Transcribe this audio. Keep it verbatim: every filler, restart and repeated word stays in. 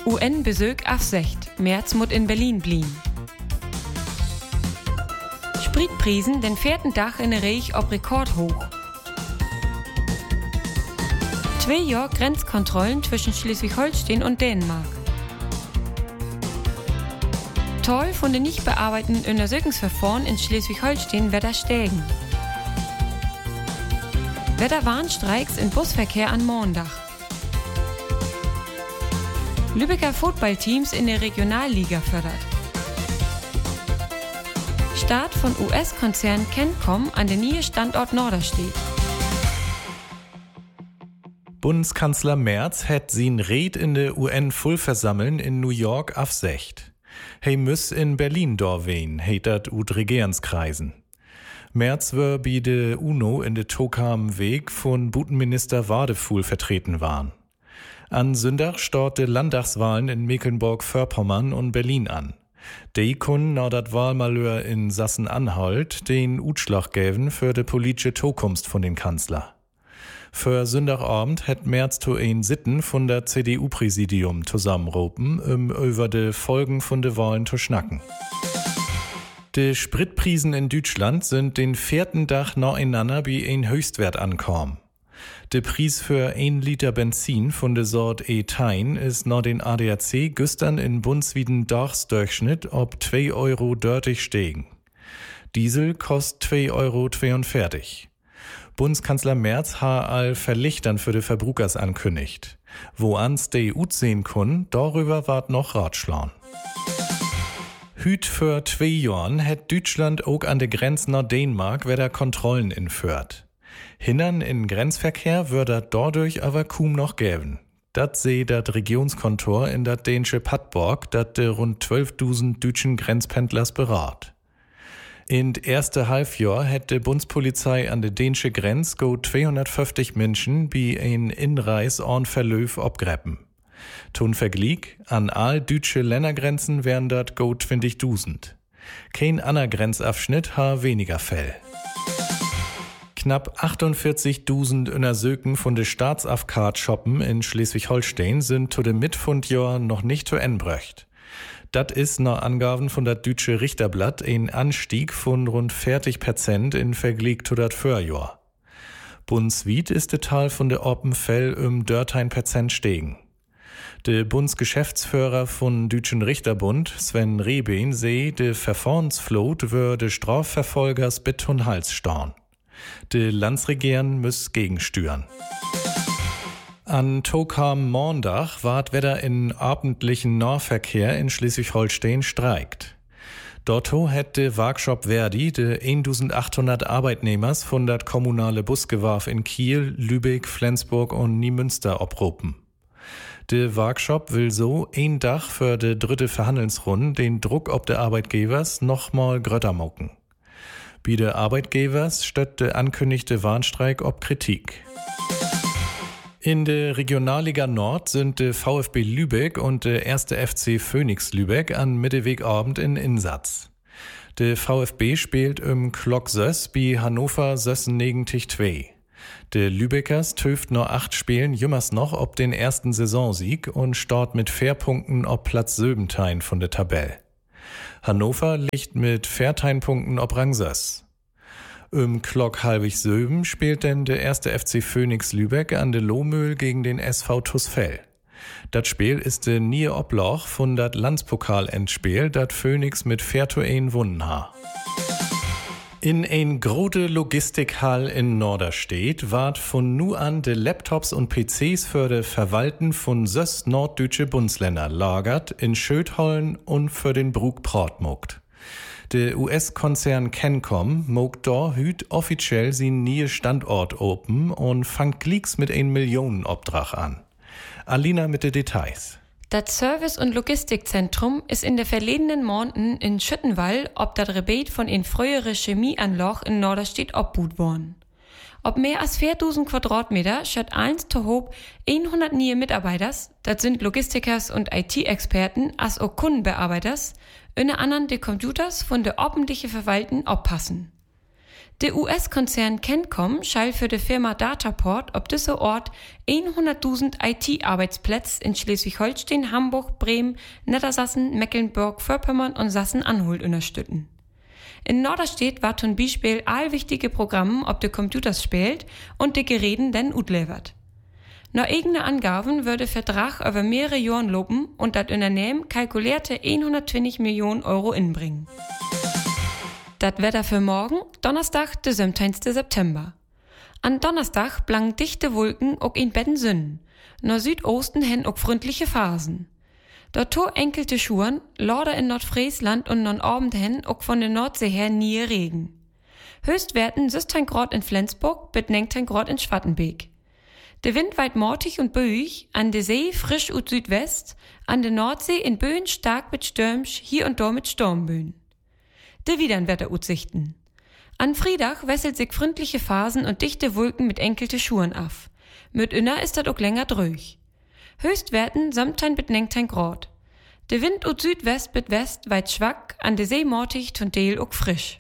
U N-Besök Afsecht, März mut in Berlin blien. Spritprisen den vierten Tag in der Reich ob Rekordhoch. Zwei Jahre Grenzkontrollen zwischen Schleswig-Holstein und Dänemark. Toll von den nicht bearbeiteten Untersuchungsverfahren in Schleswig-Holstein wird steigen. Wetterwarnstreiks im Busverkehr an Montag. Lübecker Footballteams in der Regionalliga fördert. Start von U S-Konzern Kencom an der neue Standort Norderstedt. Bundeskanzler Merz hat sin Red in der U N-Vollversammeln in New York afsecht. He müss in Berlin dorwen, heitert ut Regierungskreisen. Merz wär bei der UNO in der Tokam Weg von Butenminister Wadefuhl vertreten waren. An Sündach stort de Landtagswahlen in Mecklenburg-Vorpommern und Berlin an. Die können nach dat Wahlmalheur in Sachsen-Anhalt den Utschlag geben für de politische Zukunft von den Kanzler. Für Sündagabend hat Merz to ein Sitten von der C D U-Präsidium zusammenropen, um über de Folgen von de Wahlen zu schnacken. De Spritprisen in Deutschland sind den vierten Tag nacheinander bei ein Höchstwert ankommen. Der Preis für ein Liter Benzin von der Sort E-Tein ist nach den A D A C gestern in bundesweiten Dachsdurchschnitt ob zwei Euro dörtig steigen. Diesel kostet zwei Euro zweiundvierzig. Bundeskanzler Merz ha all Verlichtern für die Verbrauchers ankündigt. Wo ans de ut sehen kun, darüber ward noch Ratschlauen. Hüt für zwei Jahren hat Deutschland auch an der Grenze nach Dänemark wieder Kontrollen inführt. Hindern in Grenzverkehr würde dadurch aber kaum noch geben. Dat seh dat Regionskontor in dat dänische Padborg, dat de rund zwölftausend deutschen Grenzpendlers berat. In erste Halbjahr hätte Bundespolizei an der dänische Grenz go zweihundertfünfzig Menschen bei ein Inreis on Verlöf abgreppen. Tun Vergleich, an all deutsche Ländergrenzen wären dat go zwanzigtausend. Kein ander Grenzabschnitt ha weniger Fäll. Knapp achtundvierzigtausend Untersöken von de Staatsafkard-Shoppen in Schleswig-Holstein sind zu dem Mitfundjahr noch nicht zu enbröcht. Dat is nach Angaben von dat Deutsche Richterblatt ein Anstieg von rund vierzig Prozent in Vergleich zu dat Vorjahr. Bundesweit ist de Tal von de Oppenfell um dörtein Prozent steigen. Der Bundesgeschäftsführer von Deutschen Richterbund, Sven Rehbein, seh, de Verfahrensflot würde Strafverfolgers bit und Hals stauen. De Landsregieren müss gegensteuern. An Tokam Montag ward wieder in abendlichen Nahverkehr in Schleswig-Holstein streikt. Dotto hätte Workshop Verdi de eintausendachthundert Arbeitnehmers von dat kommunale Busgewerf in Kiel, Lübeck, Flensburg und Niemünster obropen. De Workshop will so ein Dach für de dritte Verhandlungsrunde den Druck ob de Arbeitgebers nochmal grötter mucken. Bei de Arbeitgebers stött de ankündigte Warnstreik ob Kritik. In der Regionalliga Nord sind der VfB Lübeck und der erste F C Phoenix Lübeck an Mittewegabend in Insatz. Der VfB spielt im Klock Söss bei Hannover Sössen-Negentich zwei. Der Lübeckers töft nur acht Spielen jümmers noch ob den ersten Saisonsieg und start mit vier Punkten ob Platz Söbentein von der Tabelle. Hannover liegt mit vierzehn Punkten ob Rang Söss. Im Klock Halbig-Söben spielt denn der erste F C Phoenix Lübeck an der Lohmühl gegen den S V Tusfell. Das Spiel ist der nie Obloch von dat Landspokal-Endspiel, dat Phoenix mit vier zu eins wunnen ha. In ein grote Logistikhall in Norderstedt ward von nu an de Laptops und P Cs für de Verwalten von sös norddeutsche Bundesländer lagert in Schöthollen und für den Brug Portmugt. Der U S-Konzern Kencom mogt da hüt offiziell sin nie Standort open und fangt glicks mit ein Millionenobdrach an. Alina mit de Details. Das Service- und Logistikzentrum ist in der verledenen Monaten in Schüttenwall ob das Rebet von in frühere Chemieanloch in Norderstedt obbuht worden. Ob mehr als viertausend Quadratmeter statt eins zu hob hundert neue Mitarbeiters, das sind Logistikers und I T-Experten, als auch Kundenbearbeiters, unter anderem die Computers von der öffentlichen Verwaltung abpassen. Der U S-Konzern Kencom schall für die Firma Dataport ob dieser Ort hunderttausend I T-Arbeitsplätze in Schleswig-Holstein, Hamburg, Bremen, Niedersachsen, Mecklenburg, Vorpommern und Sachsen-Anhalt unterstützen. In Norderstedt war zum Beispiel all wichtige Programme ob de Computers spielt und de Geräten dann utlevert. Nach eigenen Angaben würde Vertrag über mehrere Jahren loben und das Unternehmen kalkulierte hundertzwanzig Millionen Euro inbringen. Das Wetter für morgen, Donnerstag, der siebzehnten September. An Donnerstag blangen dichte Wolken auch in Betten Sünden. Nach Südosten hin auch freundliche Phasen. Dort enkelte Schuren, Lorder in Nordfriesland und Nordabend hin auch von der Nordsee her nie Regen. Höchstwerten sechzehn Grad in Flensburg, bis neunzehn Grad in Schwattenbeek. Der Wind weit mortig und böig, an der See frisch und Südwest, an der Nordsee in Böen stark mit Stürmsch, hier und da mit Sturmböen. De Wiedernwetteraussichten. An Freitag wesselt sich freundliche Phasen und dichte Wolken mit enkelte Schuren af. Mit inner ist dat auch länger dröch. Höchstwerten siebzehn bis neunzehn Grad. Der Wind ut Südwest bis West weit schwach, an der See mortig und Deel auch frisch.